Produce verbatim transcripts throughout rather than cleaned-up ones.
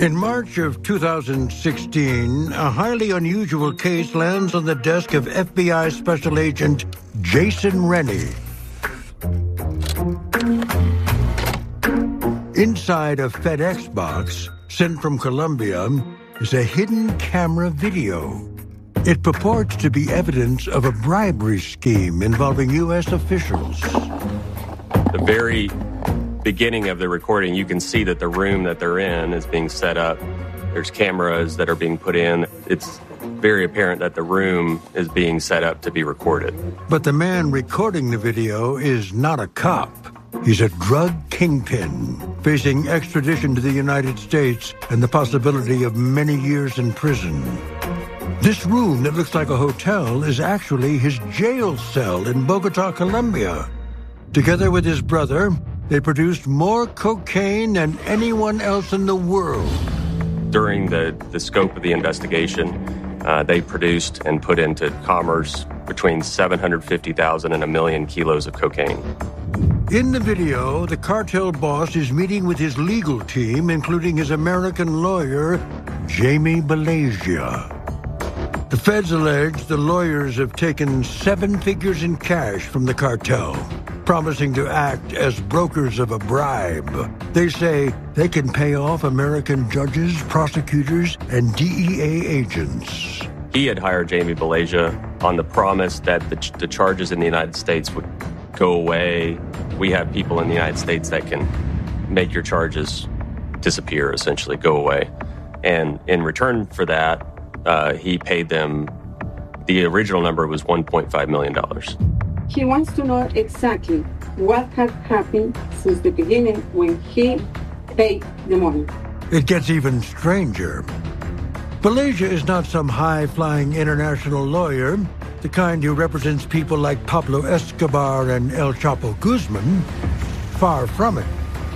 In March of two thousand sixteen, a highly unusual case lands on the desk of F B I Special Agent Jason Rennie. Inside a FedEx box sent from Colombia is a hidden camera video. It purports to be evidence of a bribery scheme involving U S officials. The very beginning of the recording, you can see that the room that they're in is being set up. There's cameras that are being put in. It's very apparent that the room is being set up to be recorded. But the man recording the video is not a cop. He's a drug kingpin, facing extradition to the United States and the possibility of many years in prison. This room that looks like a hotel is actually his jail cell in Bogota, Colombia. Together with his brother, they produced more cocaine than anyone else in the world. During the, the scope of the investigation, uh, they produced and put into commerce between seven hundred fifty thousand and a million kilos of cocaine. In the video, the cartel boss is meeting with his legal team, including his American lawyer, Jamie Balasia. The feds allege the lawyers have taken seven figures in cash from the cartel, promising to act as brokers of a bribe. They say they can pay off American judges, prosecutors, and D E A agents. He had hired Jamie Balasia on the promise that the, ch- the charges in the United States would go away. We have people in the United States that can make your charges disappear, essentially, go away. And in return for that, uh, he paid them, the original number was one point five million dollars. He wants to know exactly what had happened since the beginning when he paid the money. It gets even stranger. Balasia is not some high-flying international lawyer, the kind who represents people like Pablo Escobar and El Chapo Guzman. Far from it.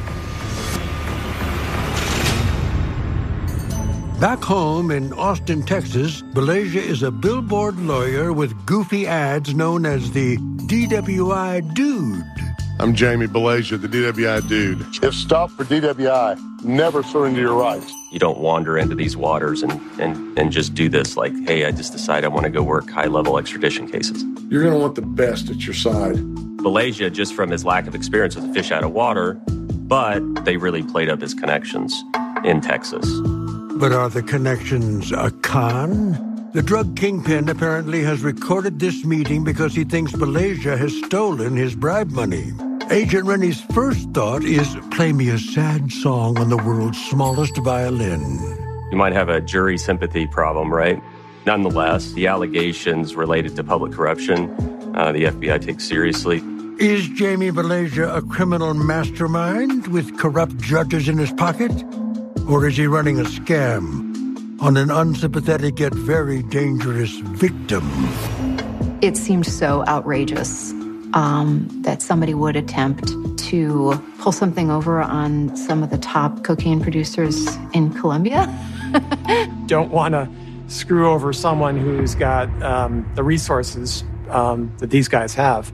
Back home in Austin, Texas, Balasia is a billboard lawyer with goofy ads known as the D W I Dude. I'm Jamie Balasia, the D W I Dude. If stopped for D W I, never surrender your rights. You don't wander into these waters and, and, and just do this like, hey, I just decide I want to go work high-level extradition cases. You're going to want the best at your side. Balasia, just from his lack of experience with a fish out of water, but they really played up his connections in Texas. But are the connections a con? The drug kingpin apparently has recorded this meeting because he thinks Balasia has stolen his bribe money. Agent Rennie's first thought is, play me a sad song on the world's smallest violin. You might have a jury sympathy problem, right? Nonetheless, the allegations related to public corruption, uh, the F B I takes seriously. Is Jamie Balasia a criminal mastermind with corrupt judges in his pocket? Or is he running a scam on an unsympathetic yet very dangerous victim? It seemed so outrageous um, that somebody would attempt to pull something over on some of the top cocaine producers in Colombia. Don't want to screw over someone who's got um, the resources um, that these guys have.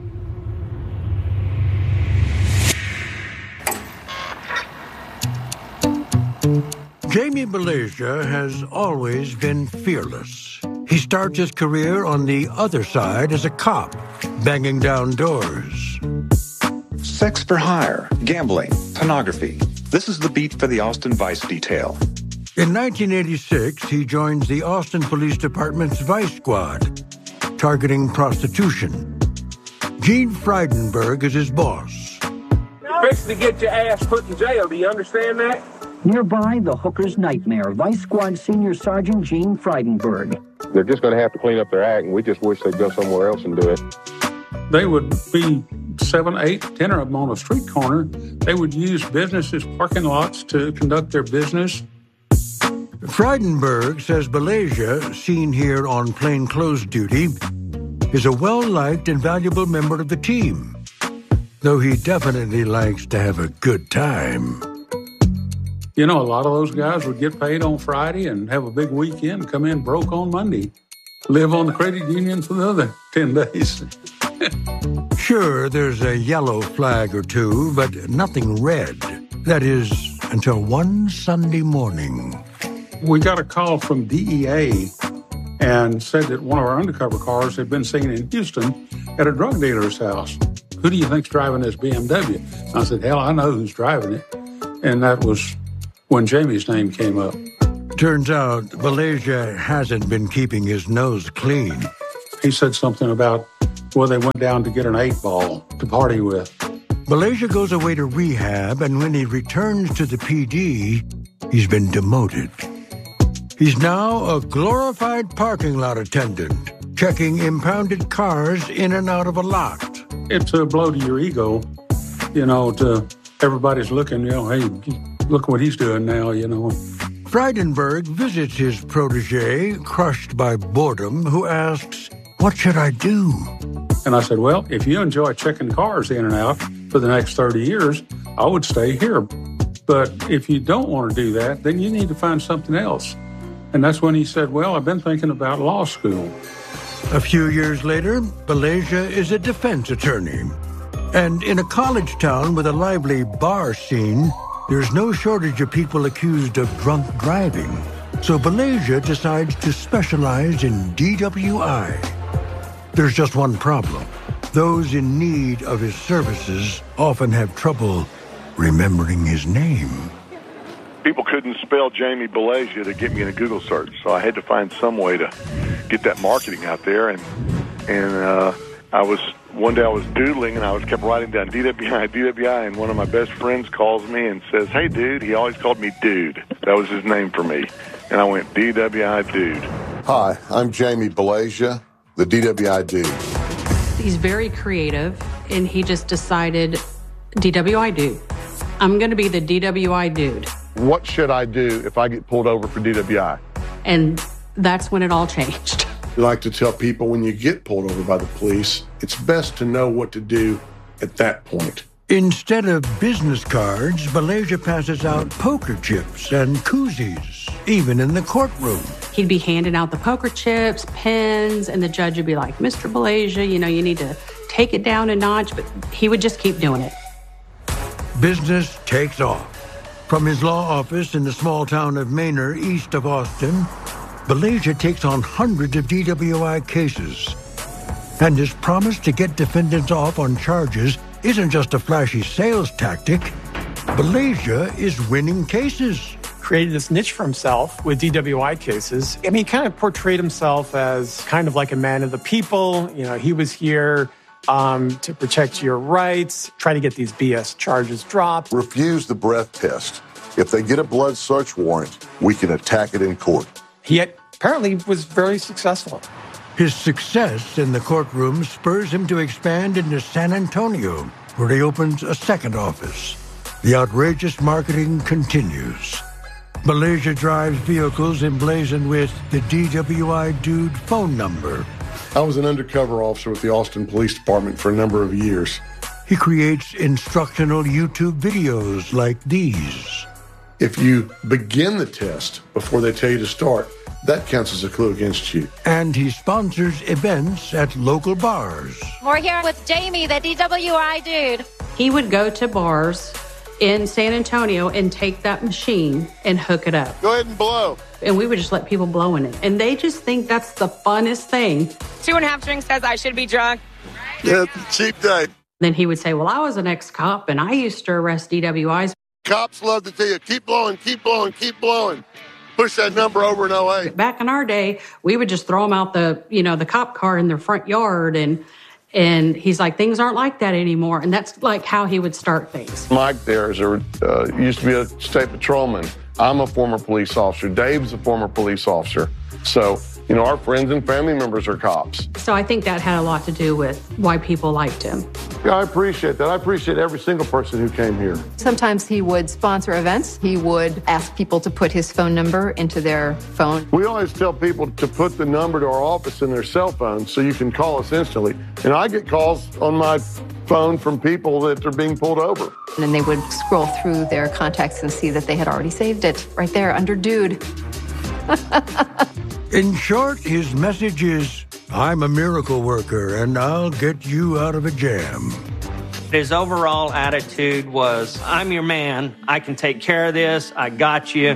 Jamie Balasia has always been fearless. He starts his career on the other side as a cop, banging down doors. Sex for hire, gambling, pornography. This is the beat for the Austin Vice Detail. In nineteen eighty-six, he joins the Austin Police Department's Vice Squad, targeting prostitution. Gene Frydenberg is his boss. Fixing to get your ass put in jail, do you understand that? Nearby, the hooker's nightmare, Vice Squad Senior Sergeant Gene Frydenberg. They're just going to have to clean up their act, and we just wish they'd go somewhere else and do it. They would be seven, eight, ten of them on a street corner. They would use businesses' parking lots to conduct their business. Frydenberg says Balasia, seen here on plainclothes duty, is a well-liked and valuable member of the team, though he definitely likes to have a good time. You know, a lot of those guys would get paid on Friday and have a big weekend, come in broke on Monday, live on the credit union for the other ten days. Sure, there's a yellow flag or two, but nothing red. That is, until one Sunday morning. We got a call from D E A and said that one of our undercover cars had been seen in Houston at a drug dealer's house. Who do you think's driving this B M W? I said, hell, I know who's driving it. And that was when Jamie's name came up. Turns out Balasia hasn't been keeping his nose clean. He said something about, well, they went down to get an eight ball to party with. Balasia goes away to rehab, and when he returns to the P D, he's been demoted. He's now a glorified parking lot attendant, checking impounded cars in and out of a lot. It's a blow to your ego, you know, to everybody's looking, you know, hey, look what he's doing now, you know. Frydenberg visits his protege, crushed by boredom, who asks, what should I do? And I said, well, if you enjoy checking cars in and out for the next thirty years, I would stay here. But if you don't want to do that, then you need to find something else. And that's when he said, well, I've been thinking about law school. A few years later, Balasia is a defense attorney. And in a college town with a lively bar scene, there's no shortage of people accused of drunk driving. So Balasia decides to specialize in D W I. There's just one problem. Those in need of his services often have trouble remembering his name. People couldn't spell Jamie Balasia to get me in a Google search, so I had to find some way to get that marketing out there. And and uh, I was one day I was doodling, and I was kept writing down D W I, D W I, and one of my best friends calls me and says, hey, dude. He always called me Dude. That was his name for me. And I went, D W I, Dude. Hi, I'm Jamie Balasia, the D W I Dude. He's very creative, and he just decided, D W I Dude. I'm going to be the D W I Dude. What should I do if I get pulled over for D W I? And that's when it all changed. We like to tell people when you get pulled over by the police, it's best to know what to do at that point. Instead of business cards, Balasia passes out poker chips and koozies, even in the courtroom. He'd be handing out the poker chips, pens, and the judge would be like, Mister Balasia, you know, you need to take it down a notch, but he would just keep doing it. Business takes off. From his law office in the small town of Manor, east of Austin, Balasia takes on hundreds of D W I cases. And his promise to get defendants off on charges isn't just a flashy sales tactic. Balasia is winning cases. Created this niche for himself with D W I cases. I mean, he kind of portrayed himself as kind of like a man of the people. You know, he was here um, to protect your rights, try to get these B S charges dropped. Refuse the breath test. If they get a blood search warrant, we can attack it in court. He had, apparently was very successful. His success in the courtroom spurs him to expand into San Antonio, where he opens a second office. The outrageous marketing continues. Balasia drives vehicles emblazoned with the D W I Dude phone number. I was an undercover officer with the Austin Police Department for a number of years. He creates instructional YouTube videos like these. If you begin the test before they tell you to start, that counts as a clue against you. And he sponsors events at local bars. We're here with Jamie, the D W I Dude. He would go to bars in San Antonio and take that machine and hook it up. Go ahead and blow. And we would just let people blow in it. And they just think that's the funnest thing. Two and a half drinks says I should be drunk. Yeah, it's a cheap day. Then he would say, well, I was an ex-cop and I used to arrest D W Is. Cops love to tell you, keep blowing, keep blowing, keep blowing. Push that number over in oh eight. Back in our day, we would just throw them out the, you know, the cop car in their front yard. And and he's like, things aren't like that anymore. And that's like how he would start things. Mike there is a, uh, used to be a state patrolman. I'm a former police officer. Dave's a former police officer. So, you know, our friends and family members are cops. So I think that had a lot to do with why people liked him. Yeah, I appreciate that. I appreciate every single person who came here. Sometimes he would sponsor events. He would ask people to put his phone number into their phone. We always tell people to put the number to our office in their cell phone so you can call us instantly. And I get calls on my phone from people that are being pulled over. And then they would scroll through their contacts and see that they had already saved it right there under Dude. In short, his message is, I'm a miracle worker and I'll get you out of a jam. His overall attitude was, I'm your man. I can take care of this. I got you.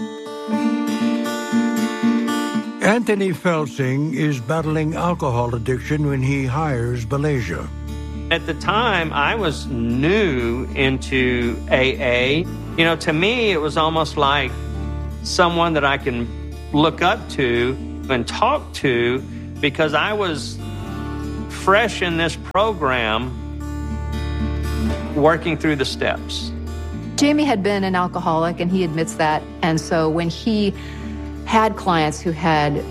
Anthony Felsing is battling alcohol addiction when he hires Balasia. At the time, I was new into A A. You know, to me, it was almost like someone that I can look up to and talk to because I was fresh in this program, working through the steps. Jamie had been an alcoholic, and he admits that. And so when he had clients who had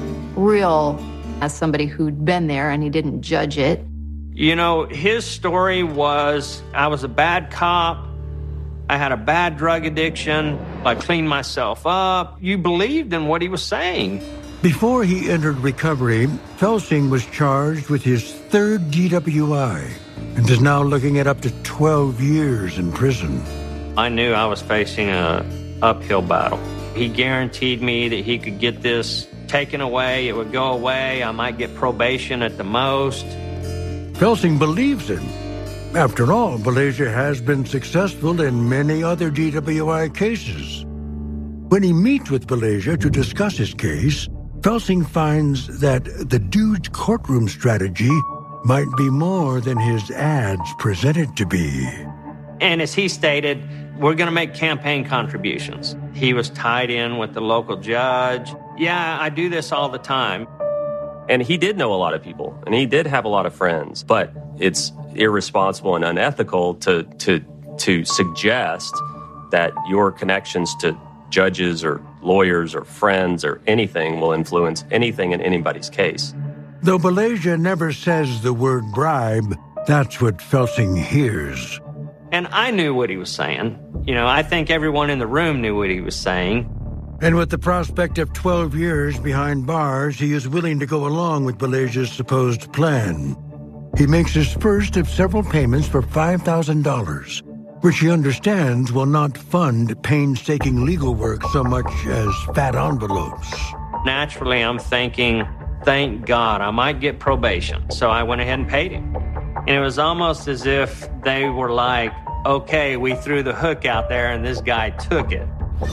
real, as somebody who'd been there and he didn't judge it. You know, his story was, I was a bad cop. I had a bad drug addiction. I cleaned myself up. You believed in what he was saying. Before he entered recovery, Felsing was charged with his third D W I and is now looking at up to twelve years in prison. I knew I was facing an uphill battle. He guaranteed me that he could get this taken away. It would go away. I might get probation at the most. Felsing believes him. After all, Balasia has been successful in many other D W I cases. When he meets with Balasia to discuss his case, Felsing finds that the dude's courtroom strategy might be more than his ads presented to be. And as he stated, we're going to make campaign contributions. He was tied in with the local judge. Yeah, I do this all the time. And he did know a lot of people, and he did have a lot of friends, but it's irresponsible and unethical to to to suggest that your connections to judges or lawyers or friends or anything will influence anything in anybody's case. Though Balasia never says the word bribe, that's what Felsing hears. And I knew what he was saying. You know, I think everyone in the room knew what he was saying. And with the prospect of twelve years behind bars, he is willing to go along with Balasia's supposed plan. He makes his first of several payments for five thousand dollars, which he understands will not fund painstaking legal work so much as fat envelopes. Naturally, I'm thinking, thank God, I might get probation. So I went ahead and paid him. And it was almost as if they were like, okay, we threw the hook out there and this guy took it.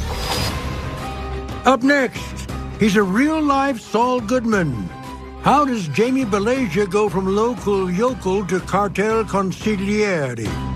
Up next, he's a real-life Saul Goodman. How does Jamie Balasia go from local yokel to cartel consigliere?